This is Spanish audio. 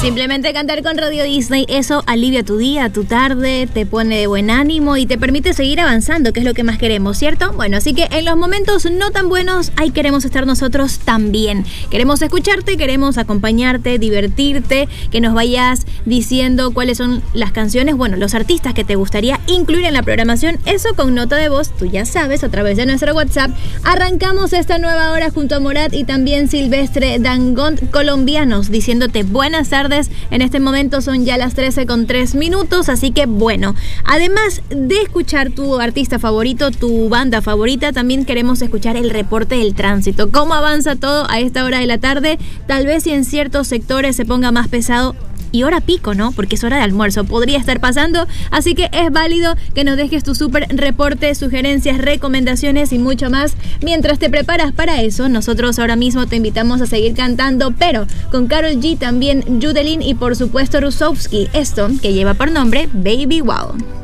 Simplemente cantar con Radio Disney, eso alivia tu día, tu tarde, te pone de buen ánimo y te permite seguir avanzando, que es lo que más queremos, ¿cierto? Bueno, así que en los momentos no tan buenos, ahí queremos estar nosotros también. Queremos escucharte, queremos acompañarte, divertirte, que nos vayas diciendo cuáles son las canciones, bueno, los artistas que te gustaría incluir en la programación, eso con nota de voz, tú ya sabes, a través de nuestro WhatsApp. Arrancamos esta nueva hora junto a Morat y también Silvestre Dangond, colombianos, diciéndote buenas tardes. En este momento son ya las 13:03, así que bueno, además de escuchar tu artista favorito, tu banda favorita, también queremos escuchar el reporte del tránsito. ¿Cómo avanza todo a esta hora de la tarde? Tal vez si en ciertos sectores se ponga más pesado. Y hora pico, ¿no? Porque es hora de almuerzo, podría estar pasando, así que es válido que nos dejes tu súper reporte, sugerencias, recomendaciones y mucho más. Mientras te preparas para eso, nosotros ahora mismo te invitamos a seguir cantando, pero con Karol G, también Judelin y por supuesto Rusowski, esto que lleva por nombre Baby Wow.